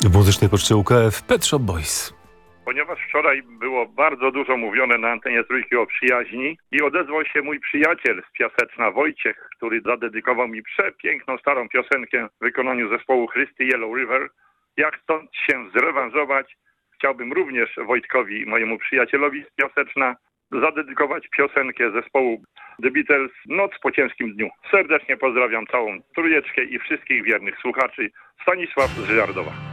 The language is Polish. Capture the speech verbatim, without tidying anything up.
W muzycznej poczcie U K F Pet Shop Boys. Ponieważ wczoraj było bardzo dużo mówione na antenie Trójki o przyjaźni i odezwał się mój przyjaciel z Piaseczna, Wojciech, który zadedykował mi przepiękną starą piosenkę w wykonaniu zespołu Chrysty Yellow River. Ja chcąc się zrewanżować, chciałbym również Wojtkowi, mojemu przyjacielowi z Piaseczna, zadedykować piosenkę zespołu The Beatles Noc po ciężkim dniu. Serdecznie pozdrawiam całą trójeczkę i wszystkich wiernych słuchaczy. Stanisław z Żygardowa.